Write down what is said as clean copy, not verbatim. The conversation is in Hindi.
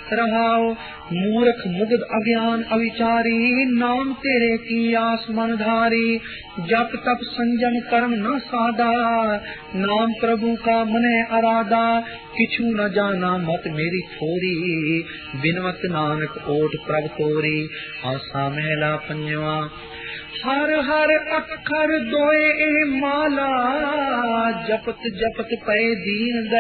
रहाओ। मूर्ख मुग्ध अज्ञान अविचारी, नाम तेरे की आस मन धारी। जप तप संजम कर्म न साधा, नाम प्रभु का मने अराधा। किछु न जाना मत मेरी थोरी, बिनवत नानक ओट प्रभ तोरी। आसा महला पंजवा। हर हर अखर दोए माला, जपत जपत पए दीन